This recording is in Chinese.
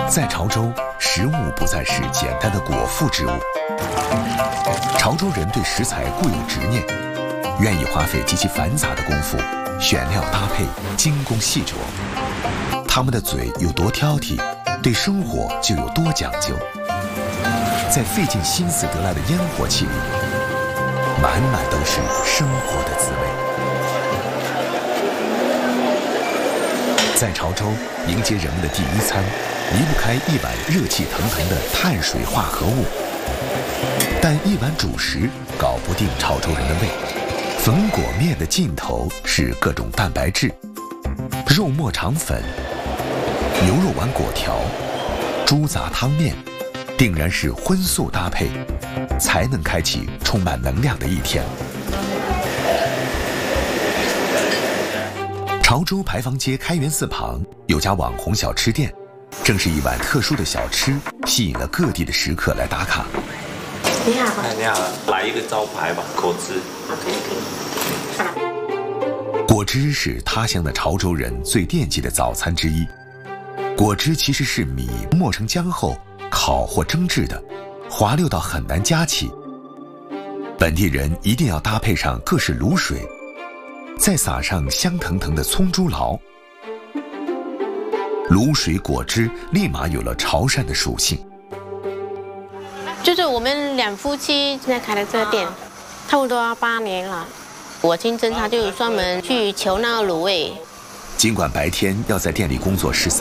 在潮州，食物不再是简单的果腹之物。潮州人对食材固有执念，愿意花费极其繁杂的功夫，选料搭配，精工细琢。他们的嘴有多挑剔，对生活就有多讲究。在费尽心思得来的烟火气里，满满都是生活的滋味。在潮州，迎接人们的第一餐，离不开一碗热气腾腾的碳水化合物。但一碗主食搞不定潮州人的胃，粉果面的尽头是各种蛋白质，肉末肠粉、牛肉丸果条、猪杂汤面，定然是荤素搭配，才能开启充满能量的一天。潮州牌坊街开元寺旁有家网红小吃店，正是一碗特殊的小吃吸引了各地的食客来打卡。 你好， 你好，来一个招牌吧，果汁。 果汁是他乡的潮州人最惦记的早餐之一。果汁其实是米磨成浆后烤或蒸制的，滑溜到很难夹起。本地人一定要搭配上各式卤水，再撒上香腾腾的葱猪醪，卤水果汁立马有了潮汕的属性。 就是我们两夫妻现在开的这个店，差不多要8年了。我先生他就专门去求那个卤味。 尽管白天要在店里工作13